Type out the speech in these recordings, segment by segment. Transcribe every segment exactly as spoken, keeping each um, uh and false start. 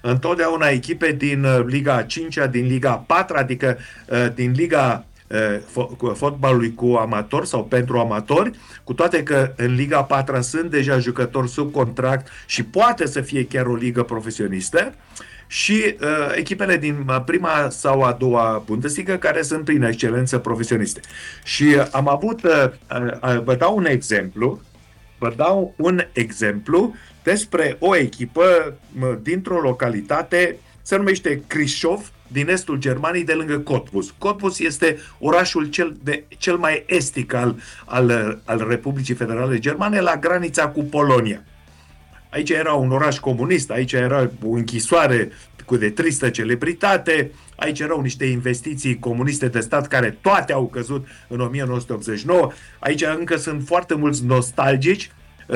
întotdeauna echipe din uh, Liga a cincea, din Liga a patra, adică uh, din Liga uh, fotbalului cu amatori sau pentru amatori, cu toate că în Liga a patra sunt deja jucători sub contract și poate să fie chiar o ligă profesionistă, și uh, echipele din prima sau a doua Bundesliga, care sunt prin excelență profesioniste. Și uh, am avut, uh, uh, vă dau un exemplu, vă dau un exemplu despre o echipă uh, dintr-o localitate, se numește Crișov, din estul Germaniei, de lângă Cottbus. Cottbus este orașul cel, de, cel mai estic al, al, al Republicii Federale Germane, la granița cu Polonia. Aici era un oraș comunist, aici era o închisoare cu de tristă celebritate, aici erau niște investiții comuniste de stat care toate au căzut în o mie nouă sute optzeci și nouă. Aici încă sunt foarte mulți nostalgici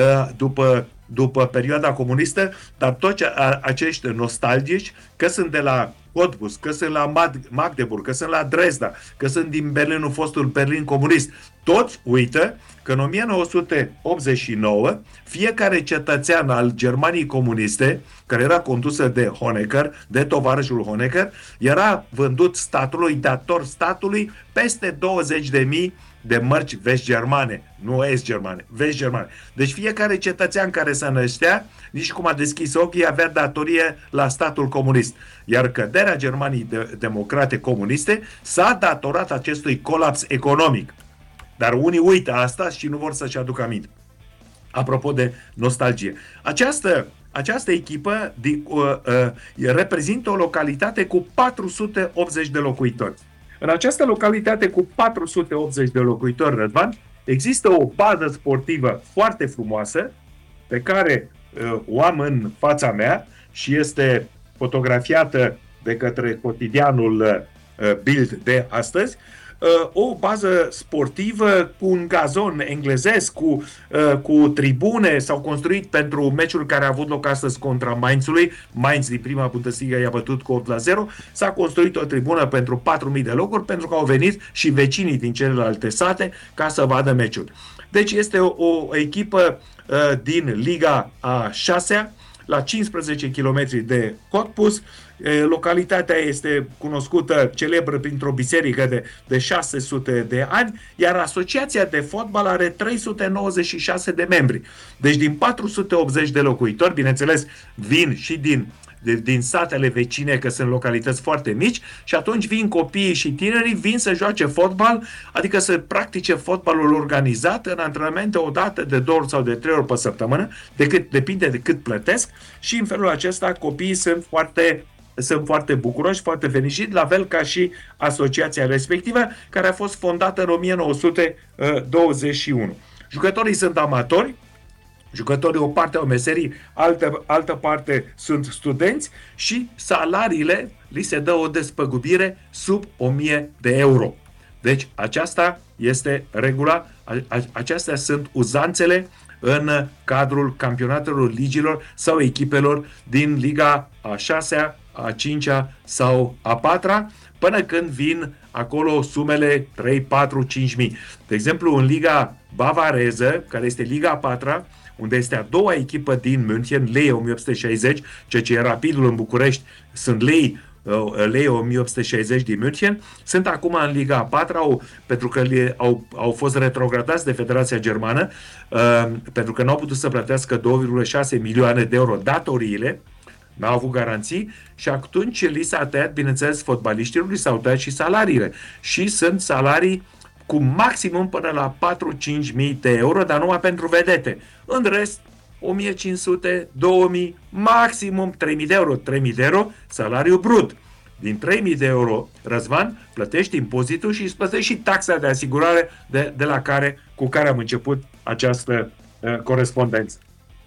după, după perioada comunistă, dar toți acești nostalgici, că sunt de la Cottbus, că sunt la Magdeburg, că sunt la Dresda, că sunt din Berlinul, fostul Berlin comunist, toți uită că în o mie nouă sute optzeci și nouă fiecare cetățean al Germaniei comuniste, care era condusă de Honecker, de tovarășul Honecker, era vândut statului, dator statului, peste douăzeci de mii de mărci vest-germane, nu est-germane, vest-germane. Deci fiecare cetățean care se năștea, nici cum a deschis ochii, avea datorie la statul comunist. Iar căderea Germaniei de democrate comuniste s-a datorat acestui colaps economic. Dar unii uită asta și nu vor să-și aducă aminte. Apropo de nostalgie. Această, această echipă de, uh, uh, reprezintă o localitate cu patru sute optzeci de locuitori. În această localitate cu patru sute optzeci de locuitori, Răzvan, există o bază sportivă foarte frumoasă pe care uh, o am în fața mea și este fotografiată de către cotidianul uh, Bild de astăzi. Uh, o bază sportivă cu un gazon englezesc, cu, uh, cu tribune, s-au construit pentru meciul care a avut loc astăzi contra Mainzului. Mainz din prima Bundesliga i-a bătut cu opt la zero. S-a construit o tribună pentru patru mii de locuri, pentru că au venit și vecinii din celelalte sate ca să vadă meciul. Deci este o, o echipă uh, din Liga a șasea, la cincisprezece kilometri de Cottbus. Localitatea este cunoscută, celebră printr-o biserică de, de șase sute de ani, iar asociația de fotbal are trei sute nouăzeci și șase de membri. Deci din patru sute optzeci de locuitori, bineînțeles, vin și din, de, din satele vecine, că sunt localități foarte mici, și atunci vin copiii și tinerii, vin să joace fotbal, adică să practice fotbalul organizat în antrenamente o dată, de două ori sau de trei ori pe săptămână, de cât, depinde de cât plătesc, și în felul acesta copiii sunt foarte sunt foarte bucuroși, foarte fericiți, la fel ca și asociația respectivă, care a fost fondată în o mie nouă sute douăzeci și unu. Jucătorii sunt amatori, jucătorii o parte au meserii, altă, altă parte sunt studenți, și salariile li se dă o despăgubire sub o mie de euro. Deci aceasta este regula, acestea sunt uzanțele în cadrul campionatelor, ligilor sau echipelor din Liga a șasea, a cincea sau a patra, până când vin acolo sumele trei, patru, cinci mii. De exemplu, în Liga bavareză, care este Liga a patra, unde este a doua echipă din München, Lei o mie opt sute șaizeci, ceea ce e Rapidul în București, sunt Lei, Lei o mie opt sute șaizeci din München, sunt acum în Liga a patra, au, pentru că au, au fost retrogradați de Federația Germană, uh, pentru că nu au putut să plătească două virgulă șase milioane de euro datoriile, n-au avut garanții, și atunci li s-a tăiat, bineînțeles, fotbaliștilor, li s-au tăiat și salariile. Și sunt salarii cu maximum până la patru-cinci mii de euro, dar numai pentru vedete. În rest, o mie cinci sute, două mii, maximum trei mii de euro. trei mii de euro, salariu brut. Din trei mii de euro, Răzvan, plătești impozitul și îți plătești și taxa de asigurare de, de la care, cu care am început această uh, corespondență.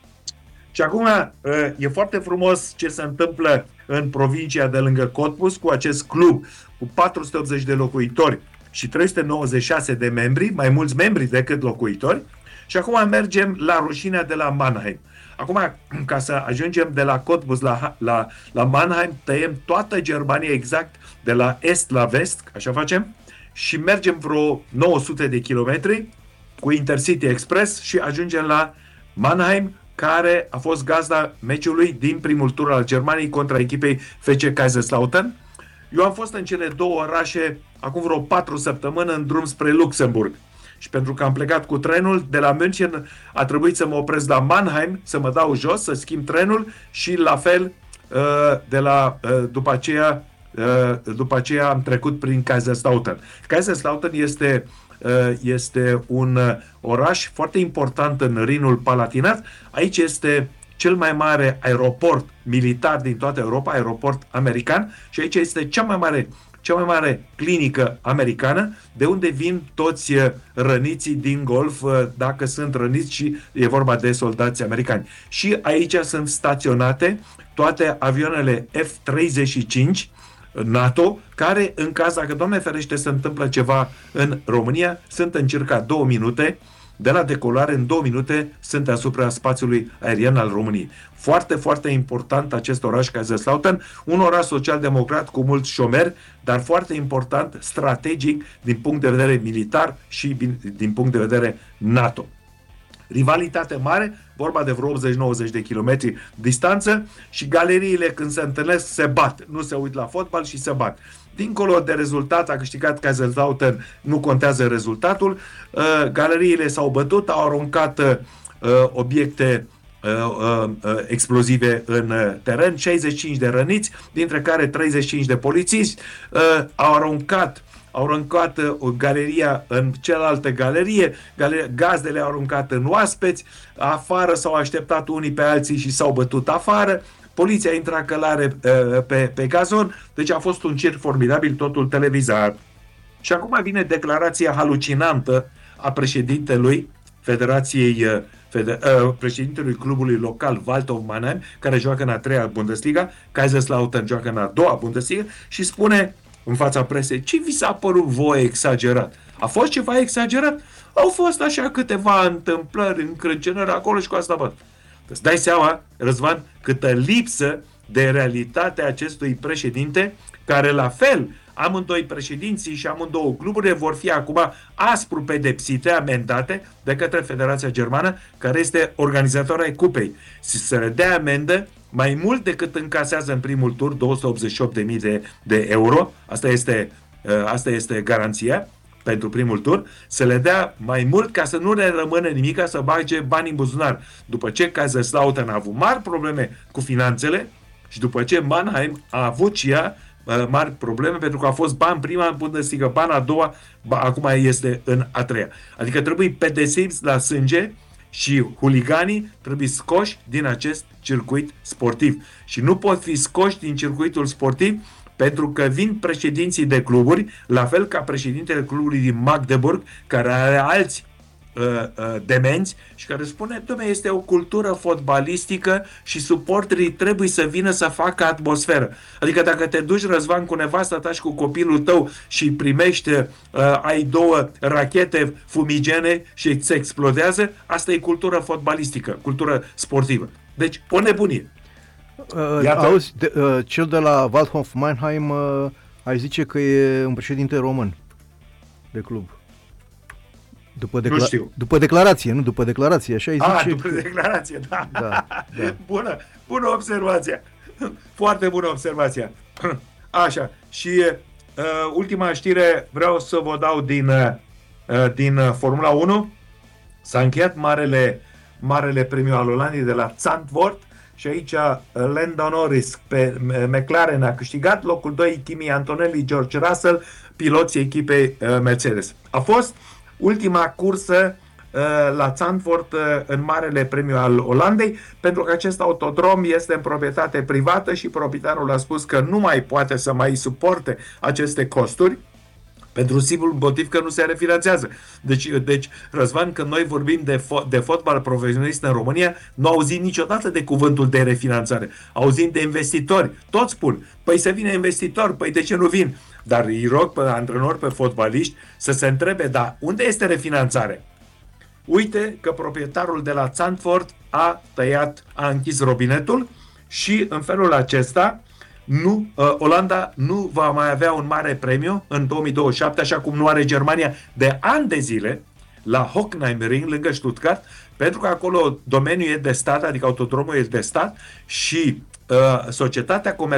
Și acum e foarte frumos ce se întâmplă în provincia de lângă Cottbus cu acest club cu patru sute optzeci de locuitori și trei sute nouăzeci și șase de membri, mai mulți membri decât locuitori. Și acum mergem la rușinea de la Mannheim. Acum, ca să ajungem de la Cottbus la, la, la Mannheim, tăiem toată Germania exact de la est la vest, așa facem, și mergem vreo nouă sute de kilometri cu Intercity Express și ajungem la Mannheim, care a fost gazda meciului din primul tur al Germaniei contra echipei F C Kaiserslautern. Eu am fost în cele două orașe acum vreo patru săptămâni în drum spre Luxemburg. Și pentru că am plecat cu trenul de la München, a trebuit să mă opresc la Mannheim, să mă dau jos, să schimb trenul și la fel de la, după aceea, după aceea am trecut prin Kaiserslautern. Kaiserslautern este, este un oraș foarte important în Rinul Palatinat. Aici este cel mai mare aeroport militar din toată Europa, aeroport american, și aici este cea mai mare cea mai mare clinică americană, de unde vin toți răniții din Golf, dacă sunt răniți și e vorba de soldați americani. Și aici sunt staționate toate avioanele F treizeci și cinci NATO, care, în caz dacă, Doamne ferește, se întâmplă ceva în România, sunt în circa două minute. De la decolare, în două minute, sunt asupra spațiului aerian al României. Foarte, foarte important acest oraș, Kaiserslautern, un oraș social-democrat cu mulți șomeri, dar foarte important, strategic, din punct de vedere militar și din punct de vedere NATO. Rivalitate mare, vorba de vreo optzeci nouăzeci de kilometri distanță, și galeriile, când se întâlnesc, se bat. Nu se uit la fotbal și se bat. Dincolo de rezultat, a câștigat Kaiserslautern, nu contează rezultatul. Uh, galeriile s-au bătut, au aruncat uh, obiecte uh, uh, explozive în uh, teren, șaizeci și cinci de răniți, dintre care treizeci și cinci de polițiști. Uh, au aruncat au aruncat uh, galeria în cealaltă galerie, galerie, gazdele au aruncat în oaspeți, afară s-au așteptat unii pe alții și s-au bătut afară. Poliția intra călare uh, pe, pe gazon, deci a fost un circ formidabil, totul televizat. Și acum vine declarația halucinantă a președintelui Federației, uh, fede, uh, președintelui clubului local Waldhof Mannheim, care joacă în a treia Bundesliga, Kaiserslautern joacă în a doua Bundesliga, și spune în fața presei: ce vi s-a părut voi exagerat? A fost ceva exagerat? Au fost așa câteva întâmplări, încrâncenări acolo și cu asta văd. Îți dai seama, Răzvan, câtă lipsă de realitate a acestui președinte, care la fel, amândoi președinții și amândouă cluburile vor fi acum aspru pedepsite, amendate de către Federația Germană, care este organizatoarea ai cupei. Să le dea amendă mai mult decât încasează în primul tur, două sute optzeci și opt de mii de, de euro, asta este, asta este garanția pentru primul tur, să le dea mai mult ca să nu le rămână nimic, să bage bani în buzunar. După ce Kaiserslautern a avut mari probleme cu finanțele și după ce Mannheim a avut și ea uh, mari probleme, pentru că a fost bani prima în Bundesliga, bani a doua, ba, acum este în a treia. Adică trebuie pedepsiți la sânge și huliganii trebuie scoși din acest circuit sportiv. Și nu pot fi scoși din circuitul sportiv pentru că vin președinții de cluburi, la fel ca președintele clubului din Magdeburg, care are alți uh, uh, demenți și care spune: dom'le, este o cultură fotbalistică și suporterii trebuie să vină să facă atmosferă. Adică dacă te duci, Răzvan, cu nevasta ta și cu copilul tău și primești, uh, ai două rachete fumigene și se explodează, asta e cultură fotbalistică, cultură sportivă. Deci, o nebunie. Uh, auzi, de, uh, cel de la Waldhof Mannheim uh, ai zice că e un președinte român de club. După, decla- nu știu. După declarație, nu? După declarație, așa ai zice. Ah, după că... declarație, da. da, da. Bună, bună observația. Foarte bună observația. Așa, și uh, ultima știre vreau să vă dau din, uh, din Formula unu. S-a încheiat marele, marele premiu al Olandei de la Zandvoort. Și aici Lando Norris pe McLaren a câștigat, locul doi Kimi Antonelli, George Russell, piloții echipei Mercedes. A fost ultima cursă la Zandvoort în marele premiu al Olandei, pentru că acest autodrom este în proprietate privată și proprietarul a spus că nu mai poate să mai suporte aceste costuri, pentru simplu motiv că nu se refinanțează. Deci, deci Răzvan, când noi vorbim de, fo- de fotbal profesionist în România, nu auzim niciodată de cuvântul de refinanțare. Auzim de investitori. Toți spun: păi să vină investitori, păi de ce nu vin? Dar îi rog pe antrenori, pe fotbaliști să se întrebe: da, unde este refinanțare? Uite că proprietarul de la Zandvoort a tăiat, a închis robinetul și în felul acesta Nu, uh, Olanda nu va mai avea un mare premiu în două mii douăzeci și șapte, așa cum nu are Germania de ani de zile, la Hockenheimring, lângă Stuttgart, Pentru că acolo domeniul e de stat, adică autodromul e de stat și uh, societatea comercială